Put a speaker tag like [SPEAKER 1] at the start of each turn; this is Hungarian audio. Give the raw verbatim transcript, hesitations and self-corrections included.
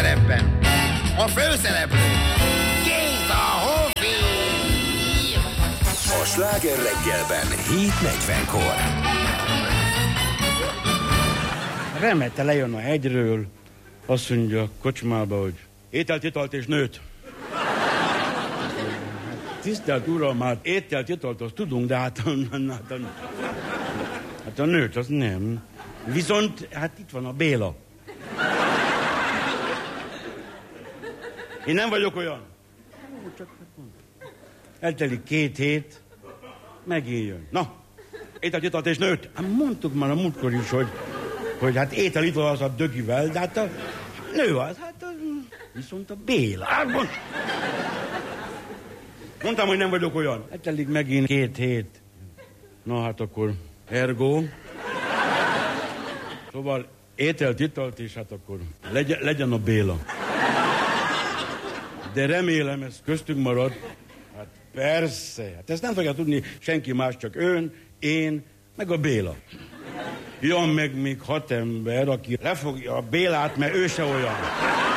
[SPEAKER 1] szerepben a főszereplő Géza Hofi.
[SPEAKER 2] A Sláger reggelben hét negyvenkor.
[SPEAKER 3] Remete lejön a hegyről, azt mondja a kocsmába, hogy ételt, italt és nőt. Tisztelt uram, hát ételt, italt, azt tudunk, de hát a, hát, a, hát a nőt, az nem. Viszont, hát itt van a Béla. Én nem vagyok olyan. Eltelik két hét, megint jön. Na, ételt, italt és nőt. Hát mondtuk már a múltkor is, hogy, hogy hát étel, ital az a dögivel, de hát a nő az, hát a, viszont a Béla. Hát mond... Mondtam, hogy nem vagyok olyan. Eltelik megint két hét. Na hát akkor ergo. Szóval ételt, italt, és hát akkor legyen, legyen a Béla. De remélem, ez köztünk marad. Hát persze, hát ezt nem fogja tudni senki más, csak ön, én, meg a Béla. Jön meg még hat ember, aki lefogja a Bélát, mert ő se olyan.